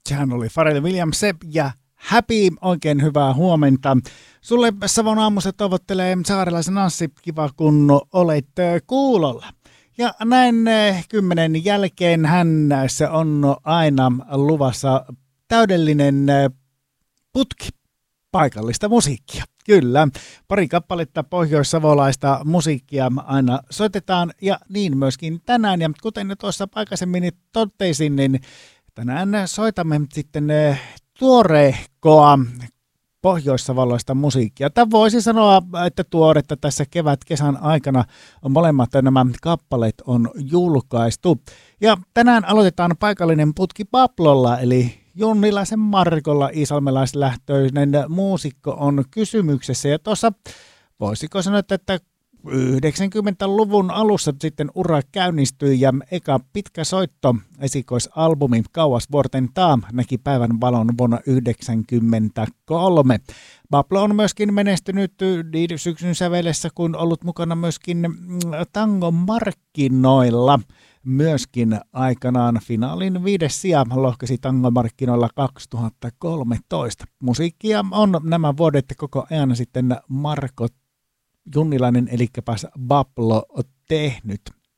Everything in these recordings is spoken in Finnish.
Sehän oli Pharrell Williams ja Happy, oikein hyvää huomenta. Sulle Savon aamussa toivottelee Saarelaisen Anssi, kiva kun olet kuulolla. Ja näin 10 jälkeen se on aina luvassa täydellinen putki paikallista musiikkia. Kyllä, pari kappaletta pohjoissavolaista musiikkia aina soitetaan ja niin myöskin tänään. Ja kuten jo tuossa aikaisemmin totesin, niin tänään soitamme sitten tuoreehkoa pohjoissavolaista musiikkia. Tämä voisi sanoa, että tuoretta tässä kevät-kesän aikana molemmat nämä kappaleet on julkaistu. Ja tänään aloitetaan paikallinen putki Bablolla, eli Junnilaisen Markolla iisalmelaislähtöinen muusikko on kysymyksessä. Ja tuossa voisiko sanoa, että 90-luvun alussa sitten ura käynnistyi ja eka pitkä soitto esikoisalbumi Kauas vuorten taa näki päivän valon vuonna 1993. Bablo on myöskin menestynyt niin syksyn sävelessä kuin ollut mukana myöskin tangomarkkinoilla. Myöskin aikanaan finaalin 5. sija lohkesi tangomarkkinoilla 2013. Musiikkia on nämä vuodet koko ajan sitten Marko Junnilainen, eli Bablo, tehnyt.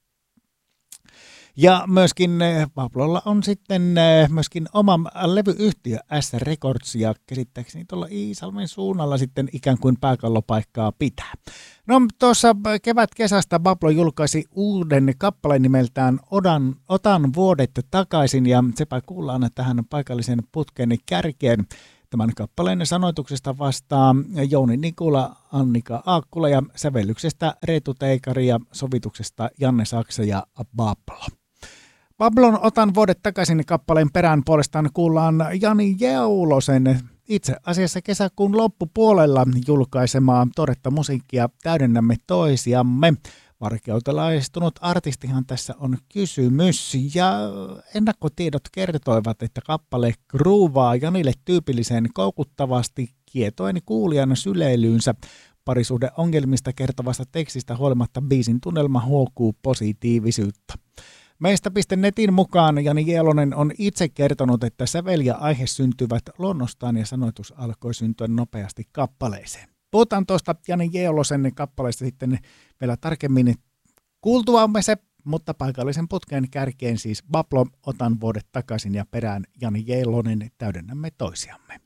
Ja myöskin Bablolla on sitten myöskin oma levyyhtiö S Records, ja käsittääkseni tuolla Iisalmen suunnalla sitten ikään kuin pääkallopaikkaa pitää. No tuossa kevät-kesästä Bablo julkaisi uuden kappaleen nimeltään Otan vuodet takaisin, ja sepä kuullaan tähän paikallisen putken kärkeen. Tämän kappaleen sanoituksesta vastaa Jouni Nikula, Annika Aakkula ja sävellyksestä Reetu Teikari ja sovituksesta Janne Saksa ja Bablo. Bablon Otan vuodet takaisin kappaleen perään puolestaan kuullaan Jani Jeulosen itse asiassa kesäkuun loppupuolella julkaisemaa tuoretta musiikkia Täydennämme toisiamme. Varkeutelaistunut artistihan tässä on kysymys, ja ennakkotiedot kertoivat, että kappale groovaa Janille tyypillisen koukuttavasti kietoen kuulijan syleilyynsä. Parisuhdeongelmista kertovasta tekstistä huolimatta biisin tunnelma huokuu positiivisuutta. Meistä.netin mukaan Jani Jeelonen on itse kertonut, että sävel ja aihe syntyvät luonnostaan ja sanoitus alkoi syntyä nopeasti kappaleeseen. Puhutaan tuosta Jani Jeelosen kappaleesta sitten vielä tarkemmin kuultuamme se, mutta paikallisen putken kärkeen siis Bablo, Otan vuodet takaisin ja perään Jani Jeelonen, Täydennämme toisiamme.